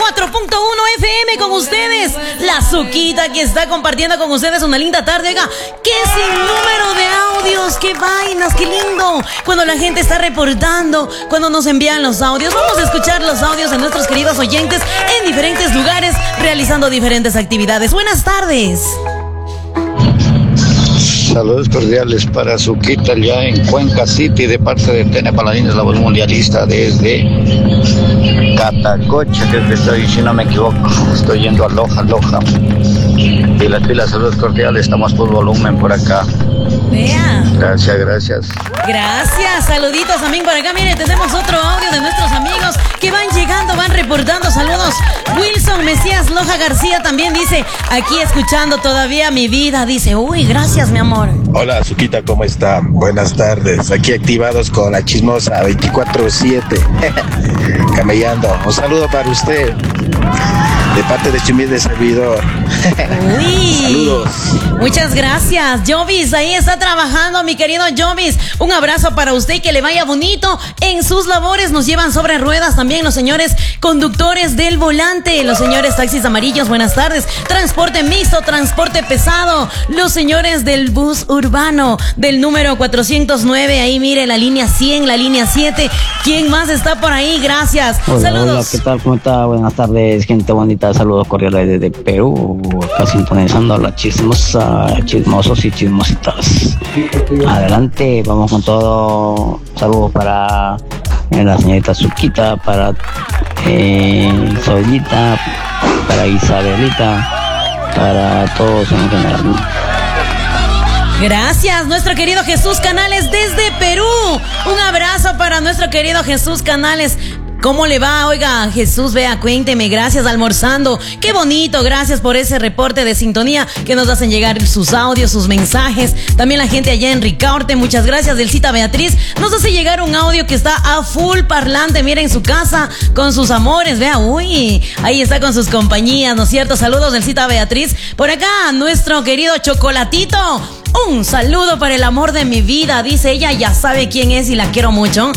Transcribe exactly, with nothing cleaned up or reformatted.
cuatro punto uno F M con ustedes. La Zuquita que está compartiendo con ustedes una linda tarde. Oiga, qué sinnúmero de audios, qué vainas, qué lindo. Cuando la gente está reportando, cuando nos envían los audios. Vamos a escuchar los audios de nuestros queridos oyentes en diferentes lugares, realizando diferentes actividades. Buenas tardes. Saludos cordiales para Zuquita allá en Cuenca City de parte de Tene Paladines, la voz mundialista desde Catacocha, que estoy, si no me equivoco, estoy yendo a Loja, Loja. Y las pilas, saludos cordiales, estamos por volumen por acá. Vea. Gracias, gracias. Gracias, saluditos también por acá. Mire, tenemos otro audio de nuestros amigos que van llegando, van reportando. Saludos. Wilson Mesías Loja García también dice, aquí escuchando todavía mi vida. Dice, uy, gracias, mi amor. Hola, Zuquita, ¿cómo está? Buenas tardes. Aquí activados con la chismosa veinticuatro siete. Camellando. Un saludo para usted. De parte de Chimil de servidor. Uy. Saludos. Muchas gracias, Jovis. Ahí está trabajando, mi querido Jovis. Un abrazo para usted y que le vaya bonito en sus labores. Nos llevan sobre ruedas también los señores conductores del volante, los señores taxis amarillos. Buenas tardes. Transporte mixto, transporte pesado. Los señores del bus urbano del número cuatrocientos nueve. Ahí mire la línea cien, la línea siete. ¿Quién más está por ahí? Gracias. Hola, saludos. Hola, ¿qué tal? ¿Cómo está? Buenas tardes, gente bonita. Saludos cordiales desde Perú. Acá sintonizando a la chismosa, chismosos y chismositas. Adelante, vamos con todo. Saludos para eh, la señorita Zuquita, para eh, Solita, para Isabelita, para todos en general. Gracias, nuestro querido Jesús Canales desde Perú. Un abrazo para nuestro querido Jesús Canales. ¿Cómo le va? Oiga, Jesús, vea, cuénteme, gracias, almorzando. Qué bonito, gracias por ese reporte de sintonía que nos hacen llegar sus audios, sus mensajes. También la gente allá en Ricaurte, muchas gracias. Delcita Beatriz nos hace llegar un audio que está a full parlante, mira, en su casa, con sus amores, vea, uy, ahí está con sus compañías, ¿no es cierto? Saludos, Delcita Beatriz. Por acá, nuestro querido Chocolatito. Un saludo para el amor de mi vida, dice ella, ya sabe quién es y la quiero mucho.